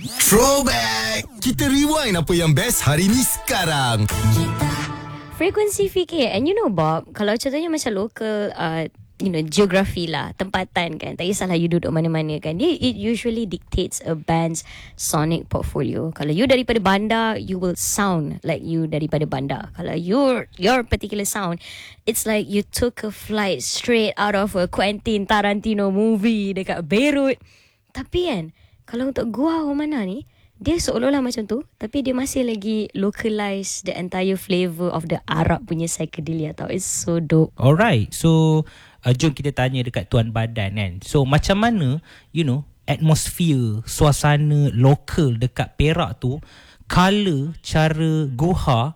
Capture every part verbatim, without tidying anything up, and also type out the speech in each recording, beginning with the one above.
Throwback! Kita rewind apa yang best hari ni sekarang. Frekuensi fikir. And you know Bob, kalau contohnya macam local uh, you know, geografi lah, tempatan kan, tak kisahlah you duduk mana-mana kan, dia, it usually dictates a band's sonic portfolio. Kalau you daripada bandar, you will sound like you daripada bandar. Kalau your your particular sound, it's like you took a flight straight out of a Quentin Tarantino movie dekat Beirut. Tapi kan, kalau untuk gua Romana ni, dia seolah-olah macam tu, tapi dia masih lagi localize the entire flavour of the Arab punya psychedelia tau. It's so dope. Alright, so uh, jom kita tanya dekat Tuan Badan kan. So macam mana, you know, atmosphere, suasana lokal dekat Perak tu, color, cara Goha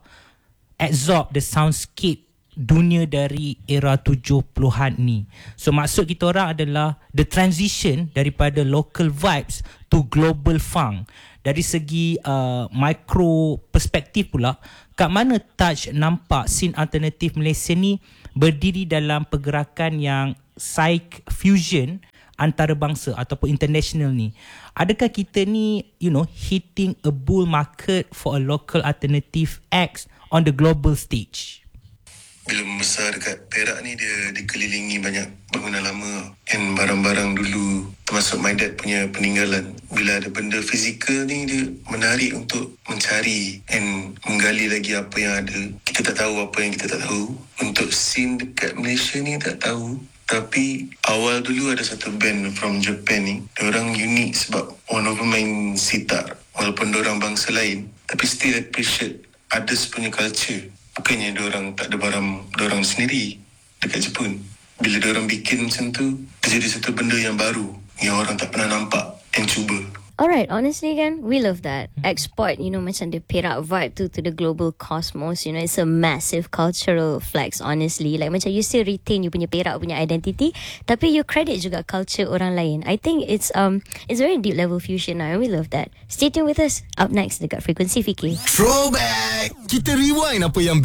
absorb the soundscape dunia dari era tujuh puluhan ni. So maksud kita orang adalah the transition daripada local vibes to global funk. Dari segi uh, micro perspektif pula, kat mana Touch nampak scene alternatif Malaysia ni berdiri dalam pergerakan yang psych fusion antarabangsa ataupun international ni. Adakah kita ni, you know, hitting a bull market for a local alternative acts on the global stage? Bila membesar dekat Perak ni, dia dikelilingi banyak bangunan lama and barang-barang dulu, termasuk my dad punya peninggalan. Bila ada benda fizikal ni, dia menarik untuk mencari and menggali lagi apa yang ada. Kita tak tahu apa yang kita tak tahu. Untuk scene dekat Malaysia ni tak tahu. Tapi awal dulu ada satu band from Japan ni, diorang unik sebab one of them main sitar. Walaupun diorang bangsa lain, tapi still appreciate others punya culture. Bukannya diorang tak ada barang diorang sendiri dekat Jepun. Bila diorang bikin macam tu, dia jadi satu benda yang baru yang orang tak pernah nampak and cuba. Alright, honestly kan, we love that. Export, you know, macam the Perak vibe tu to the global cosmos. You know, it's a massive cultural flex, honestly. Like macam you still retain you punya Perak punya identity, tapi you credit juga culture orang lain. I think it's um it's very deep level fusion now, and we love that. Stay tuned with us. Up next dekat Frekuensi Fikir. Throwback! Kita rewind apa yang best